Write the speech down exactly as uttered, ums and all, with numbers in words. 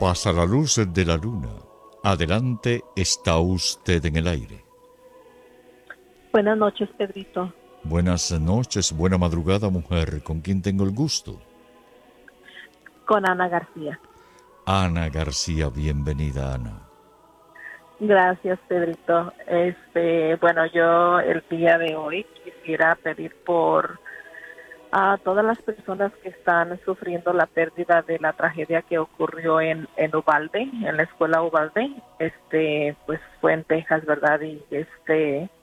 pasa la luz de la luna. Adelante, está usted en el aire. Buenas noches, Pedrito. Buenas noches, buena madrugada, mujer. ¿Con quién tengo el gusto? Con Ana García. Ana García, bienvenida, Ana. Gracias, Pedrito. Este, bueno, yo el día de hoy quisiera pedir por a todas las personas que están sufriendo la pérdida de la tragedia que ocurrió en, en Uvalde, en la escuela Uvalde. Este, pues fue en Texas, ¿verdad? Y este